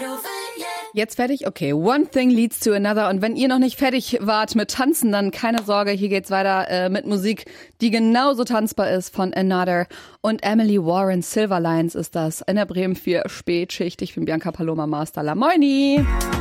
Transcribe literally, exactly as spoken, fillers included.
Jetzt fertig? Okay. One thing leads to another. Und wenn ihr noch nicht fertig wart mit Tanzen, dann keine Sorge, hier geht's weiter äh, mit Musik, die genauso tanzbar ist von Another. Und Emily Warren, Silver Lines ist das in der Bremen vier Spätschicht. Ich bin Bianca Paloma Masterla. Moini!